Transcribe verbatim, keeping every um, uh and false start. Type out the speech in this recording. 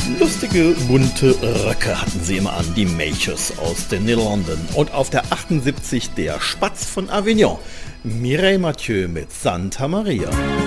Lustige, bunte Röcke hatten sie immer an, die Mädchens aus den Niederlanden. Und auf der achtundsiebzig der Spatz von Avignon. Mireille Mathieu mit Santa Maria.